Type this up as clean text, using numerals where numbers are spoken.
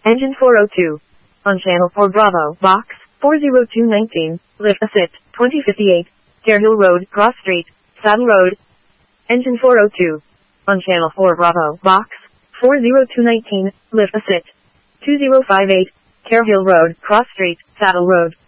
Engine 402. On Channel 4 Bravo, Box 40219, lift Asit, 2058, Carehill Road, Cross Street, Saddle Road. Engine 402. On Channel 4 Bravo, Box 40219, lift Asit, 2058, Carehill Road, Cross Street, Saddle Road.